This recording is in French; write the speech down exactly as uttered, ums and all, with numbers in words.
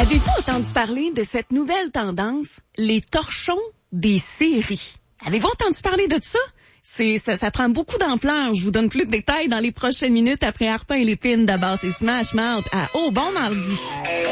Avez-vous entendu parler de cette nouvelle tendance, les torchons des séries? Avez-vous entendu parler de ça? C'est, ça, ça prend beaucoup d'ampleur. Je vous donne plus de détails dans les prochaines minutes après Arpin et l'épine. D'abord, c'est Smash Mouth à Oh, bon mardi.